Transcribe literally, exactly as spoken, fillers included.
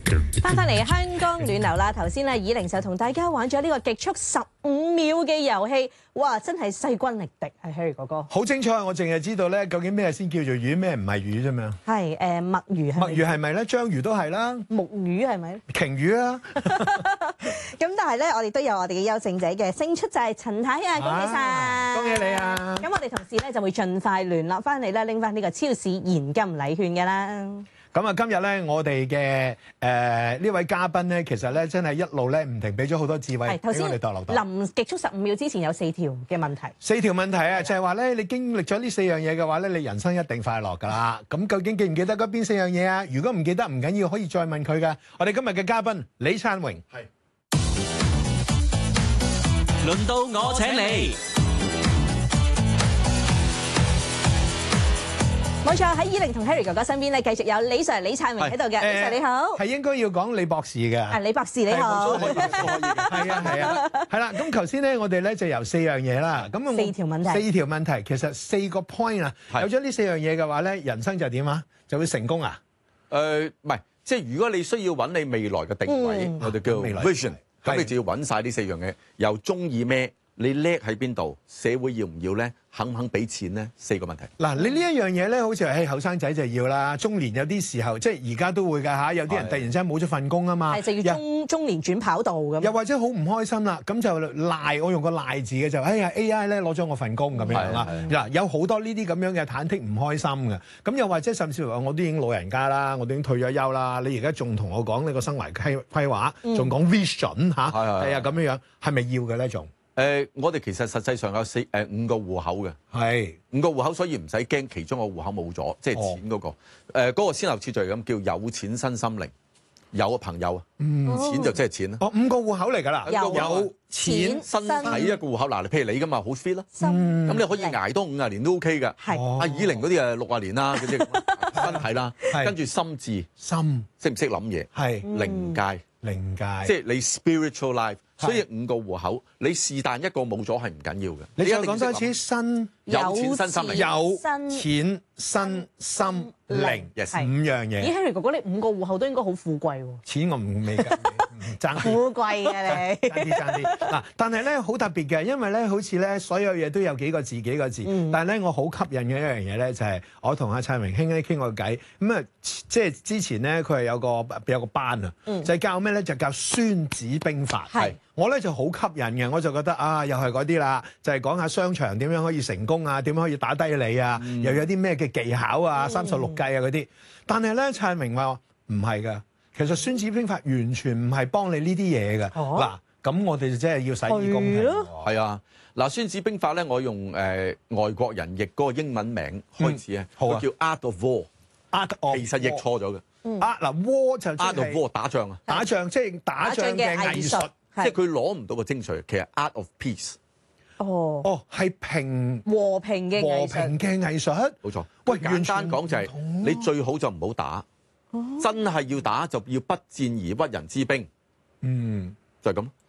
翻返嚟香港暖流啦，頭先咧以玲就同大家玩咗呢個極速十五秒嘅遊戲，哇！真係勢均力敵，係 Harry 哥哥。 好精彩，我淨係知道咧，究竟咩先叫做魚，咩唔係魚啫嘛。 係誒墨魚係。 墨魚係咪咧？章魚都係啦。 木魚係咪？ 鯨魚啊。 咁但係咧，我哋都有我哋嘅優勝者嘅，勝出就係陳太啊，恭喜晒！ 恭喜你啊！ 咁我哋同事咧就會盡快聯絡翻你咧，拎翻呢個超市現金禮券㗎啦。 咁啊，今日咧，我哋嘅誒呢位嘉賓咧，其實咧真係一路咧唔停俾咗好多智慧俾我哋墮落到。 臨極速十五秒之前有四條嘅問題。 四條問題啊，就係話咧，你經歷咗呢四樣嘢嘅話咧，你人生一定快樂㗎啦。咁究竟記唔記得嗰邊四樣嘢啊？如果唔記得唔緊要，可以再問佢㗎。我哋今日嘅嘉賓李燦榮，係。 輪到我請你。 冇錯，喺以玲同 Harry 哥哥身邊咧，繼續有李 Sir 李燦榮喺度嘅。李 Sir 你好， 係應該要講李博士嘅。 啊，李博士你好。 係啊係啊，係啦。咁頭先咧，我哋咧就由四樣嘢啦。咁四條問題。 四條問題，其實四個 point 啊。有咗呢四樣嘢嘅話咧，人生就點啊？就會成功啊？ 誒，唔係，即係如果你需要揾你未來嘅定位，我哋叫 vision，咁你就要揾晒呢四樣嘢，又中意咩？你叻喺邊度？社會要唔要咧？肯唔肯俾錢咧？四個問題。 嗱，你呢一樣嘢咧，好似係後生仔就要啦，中年有啲時候，即係而家都會㗎嚇，有啲人突然之間冇咗份工啊嘛， 係就要中中年轉跑道咁。 又或者好唔開心啦，咁就賴，我用個賴字嘅就，哎呀 A I 咧攞咗我份工咁樣啦。嗱，有好多呢啲咁樣嘅忐忑唔開心嘅，咁又或者甚至乎我都已經老人家啦，我都已經退咗休啦，你而家仲同我講呢個生涯規規劃，仲講 vision 嚇，係啊咁樣樣，係咪要嘅咧仲？ 誒、呃，我哋其實實際上有四誒、呃、五個戶口嘅，係五個戶口，所以唔使驚其中個戶口冇咗，即係錢嗰、那個。誒、哦，嗰、呃那個先後次序咁叫有錢身心靈，有嘅朋友啊，嗯，錢就即係錢啦。哦，五個戶口嚟㗎啦，有有錢身體一個戶口。嗱，你譬如你咁嘛，好 fit 啦，咁、嗯、你可以捱多五十年都 OK 㗎。係，阿以玲嗰啲誒六十年啦，嗰啲身體啦，跟住心智，心識唔識諗嘢？係靈界，靈界，即係你 spiritual life。所以五個戶口，你是但一個冇咗係唔緊要嘅。你再講多一次，身有錢身心靈，有錢身心靈，五樣嘢。 咦 Harry 哥哥，你五個戶口都應該好富貴喎。 錢我唔未㗎，爭富貴嘅你。 爭啲爭啲嗱，但係咧好特別嘅，因為咧好似咧所有嘢都有幾個字幾個字，嗯、但係咧我好吸引嘅一樣嘢咧就係我同阿燦榮兄咧傾過偈，咁啊即係之前咧佢係有個有個班啊，嗯、就係教咩咧就教孫子兵法。係。我咧就好吸引嘅，我就覺得啊，又係嗰啲啦，就係、是、講下商場點樣可以成功啊，點樣可以打低你啊，嗯、又有啲咩嘅技巧啊，三十六計啊嗰啲。但係咧，燦榮話唔係㗎，其實孫子兵法完全唔係幫你呢啲嘢㗎。嗱、啊，咁我哋就真係要洗耳恭聽。 係啊，嗱，孫子兵法咧，我用誒、呃、外國人譯嗰個英文名開始、嗯、好啊，叫 Art of War。Art of 其實譯錯咗嘅。啊嗱 ，War 就即係 Art of War 打仗啊， 打仗即係打仗嘅藝術。 即係佢攞唔到個精髓，其實 art of peace。 哦哦，係平和平嘅和平嘅藝術。 冇錯。喂，簡單講就係、是、你最好就唔好打，哦、真係要打就要不戰而屈人之兵。嗯，就係咁。